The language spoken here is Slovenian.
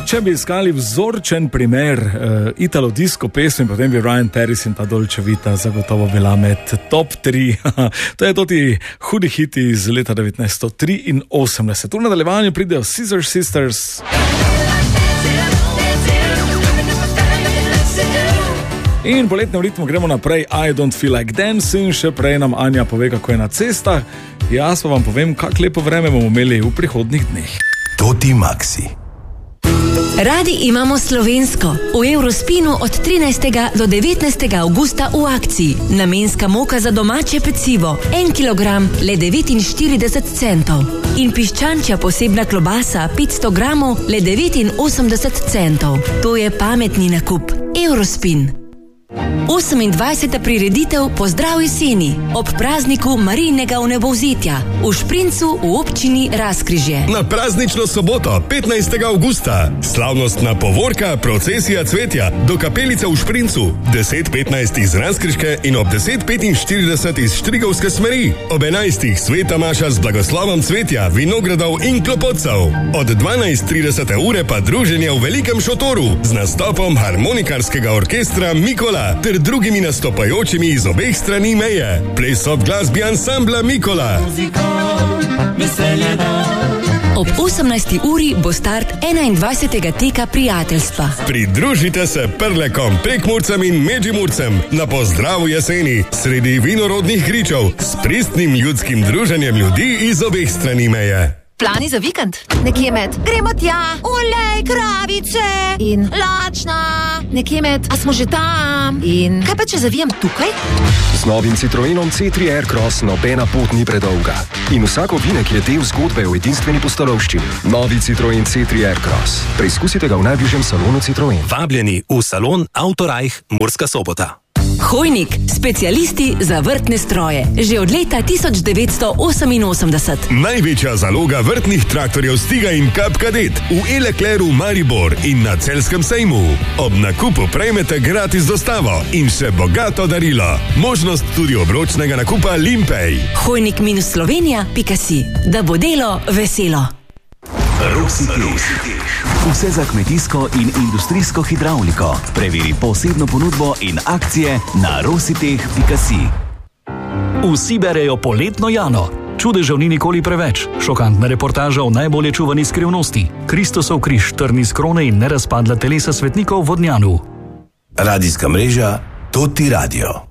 Če bi iskali vzorčen primer italo-disko pesmi, potem bi Ryan Paris in ta Dolce Vita zagotovo bila med top 3. To je toti hudi hiti iz leta 1983. V nadaljevanju pridejo Scissor Sisters. In poletnem ritmu gremo naprej. I don't feel like dancing. Še prej nam Anja pove, kako je na cestah. Jaz pa vam povem, kak lepo vreme bomo imeli v prihodnjih dneh. Toti Maxi. Radi imamo slovensko. V Eurospinu od 13. do 19. avgusta v akciji. Namenska moka za domače pecivo. 1 kilogram, le 49 centov. In piščančja posebna klobasa, 500 gramov, le 89 centov. To je pametni nakup. Eurospin. 28. prireditev Pozdrav jeseni ob prazniku Marijinega vnebovzetja v Šprincu v občini Razkrižje. Na praznično soboto, 15. avgusta, slavnostna povorka procesija cvetja do kapelice v Šprincu, 10:15 iz Razkrižke in ob 10:45 iz Štrigovske smeri. Ob 11. sveta maša z blagoslovom cvetja, vinogradov in klopotcev. Od 12:30 ure pa druženje v velikem šotoru z nastopom harmonikarskega orkestra Mikola ter drugimi nastopajočimi iz obeh strani meje. Ples ob glasbi ansambla Mikola. Ob 18. uri bo start 21. teka prijateljstva. Pridružite se Prlekom, Prekmurcem in Međimurcem na pozdravu jeseni sredi vinorodnih gričev s pristnim ljudskim druženjem ljudi iz obeh strani meje. Plani za vikend? Nekje med gremo tja, olej, kravice in lačna. Nekje med, a smo že tam? In kaj pa če zavijem tukaj? Z novim Citroenom C3 Aircross nobena pot ni predolga. In vsak ovinek je del zgodbe o edinstveni pustolovščini. Novi Citroen C3 Aircross. Preizkusite ga v najbližjem salonu Citroen. Vabljeni v salon Autorajh Murska Sobota. Hojnik, specialisti za vrtne stroje. Že od leta 1988. Največja zaloga vrtnih traktorjev Stiga in Kap Kadet v E-Leclercu Maribor in na Celjskem sejmu. Ob nakupu prejmete gratis dostavo in še bogato darilo. Možnost tudi obročnega nakupa Limpej. Hojnik-slovenija.si. Da bo delo veselo. Rositeh. Vse za kmetijsko in industrijsko hidravliko. Preveri posebno ponudbo in akcije na rositeh.si. Vsi berejo poletno Jano. Čudežev ni nikoli preveč. Šokantna reportaža o najbolje čuvani skrivnosti. Kristusov križ, trni z krone in nerazpadla telesa svetnikov v Vodnjanu. Radijska mreža Toti Radio.